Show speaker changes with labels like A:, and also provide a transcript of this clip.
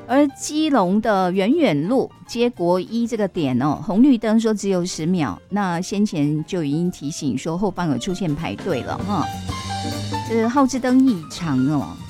A: 而基隆的远远路接国一这个点哦，红绿灯说只有10秒，那先前就已经提醒说后方有出现排队了哈。耗资灯异常哦，